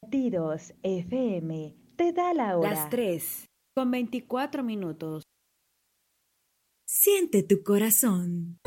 Tidos FM te da la Las hora. 3:24. Siente tu corazón.